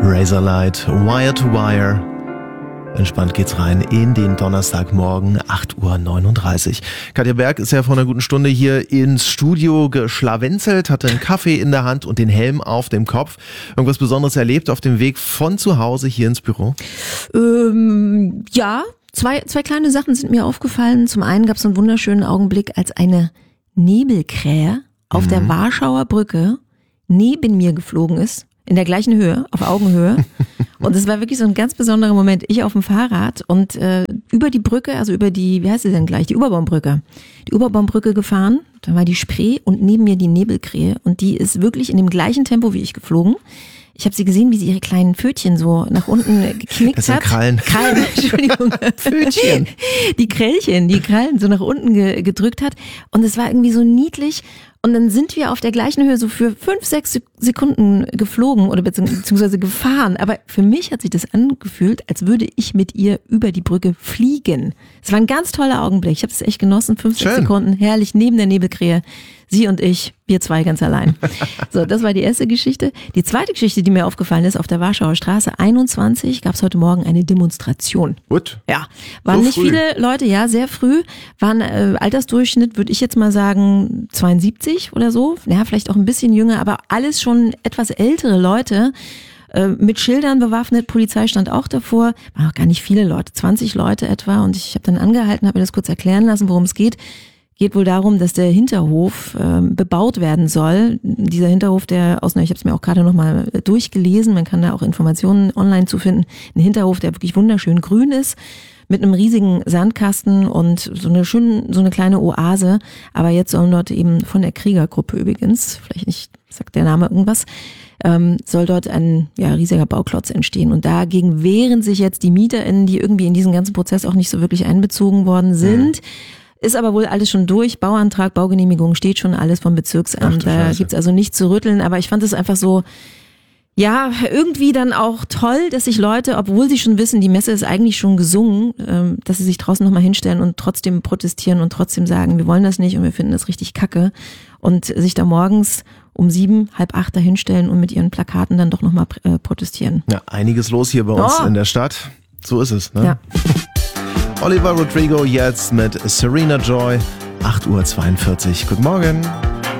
Razorlight, Wire to Wire. Entspannt geht's rein in den Donnerstagmorgen, 8.39 Uhr. Katja Berg ist ja vor einer guten Stunde hier ins Studio geschlawenzelt, hatte einen Kaffee in der Hand und den Helm auf dem Kopf. Irgendwas Besonderes erlebt auf dem Weg von zu Hause hier ins Büro? Ja, zwei kleine Sachen sind mir aufgefallen. Zum einen gab es einen wunderschönen Augenblick, als eine Nebelkrähe auf der Warschauer Brücke neben mir geflogen ist. In der gleichen Höhe, auf Augenhöhe. Und es war wirklich so ein ganz besonderer Moment. Ich auf dem Fahrrad und über die Brücke, also über die, wie heißt sie denn gleich, die Oberbaumbrücke. Die Oberbaumbrücke gefahren, dann war die Spree und neben mir die Nebelkrähe. Und die ist wirklich in dem gleichen Tempo wie ich geflogen. Ich habe sie gesehen, wie sie ihre kleinen Pfötchen so nach unten geknickt Das sind hat. Krallen. Entschuldigung. Pfötchen. Die Krallen so nach unten gedrückt hat. Und es war irgendwie so niedlich. Und dann sind wir auf der gleichen Höhe so für 5-6 Sekunden geflogen oder beziehungsweise gefahren. Aber für mich hat sich das angefühlt, als würde ich mit ihr über die Brücke fliegen. Es war ein ganz toller Augenblick. Ich habe es echt genossen. 5-6 Sekunden, herrlich, neben der Nebelkrähe. Sie und ich, wir zwei ganz allein. So, das war die erste Geschichte. Die zweite Geschichte, die mir aufgefallen ist, auf der Warschauer Straße 21 gab es heute Morgen eine Demonstration. Gut. Ja, waren So nicht früh. viele Leute, ja, sehr früh. Waren Altersdurchschnitt, würde ich jetzt mal sagen, 72 oder so. Ja, vielleicht auch ein bisschen jünger, aber alles schon etwas ältere Leute. Mit Schildern bewaffnet, Polizei stand auch davor. Waren auch gar nicht viele Leute, 20 Leute etwa. Und ich habe dann angehalten, habe mir das kurz erklären lassen, worum es geht. Geht wohl darum, dass der Hinterhof bebaut werden soll. Dieser Hinterhof, ich habe es mir auch gerade nochmal durchgelesen, man kann da auch Informationen online zu finden. Ein Hinterhof, der wirklich wunderschön grün ist, mit einem riesigen Sandkasten und so eine kleine Oase. Aber jetzt sollen dort eben von der Kriegergruppe übrigens, vielleicht nicht, sagt der Name irgendwas, soll dort ein riesiger Bauklotz entstehen. Und dagegen wehren sich jetzt die MieterInnen, die irgendwie in diesen ganzen Prozess auch nicht so wirklich einbezogen worden sind. Ist aber wohl alles schon durch. Bauantrag, Baugenehmigung steht schon alles vom Bezirksamt. Da gibt's also nichts zu rütteln. Aber ich fand es einfach so, ja, irgendwie dann auch toll, dass sich Leute, obwohl sie schon wissen, die Messe ist eigentlich schon gesungen, dass sie sich draußen nochmal hinstellen und trotzdem protestieren und trotzdem sagen, wir wollen das nicht und wir finden das richtig kacke. Und sich da morgens um 7, halb 8 da hinstellen und mit ihren Plakaten dann doch nochmal protestieren. Ja, einiges los hier bei uns in der Stadt. So ist es, ne? Ja. Oliver Rodrigo jetzt mit Serena Joy, 8.42 Uhr. Guten Morgen.